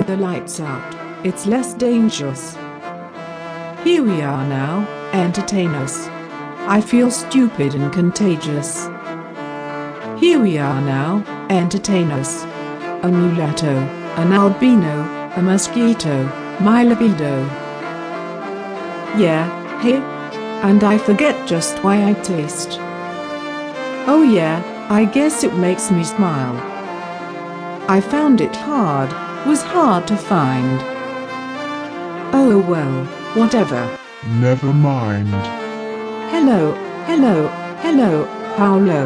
the lights out, it's less dangerous. Here we are now, entertain us. I feel stupid and contagious. Here we are now, entertain us. A mulatto, an albino, a mosquito, my libido. Yeah, hey? And I forget just why I taste. Oh yeah, I guess it makes me smile. I found it hard, was hard to find. Oh well, whatever. Never mind. Hello, hello, hello, Paolo.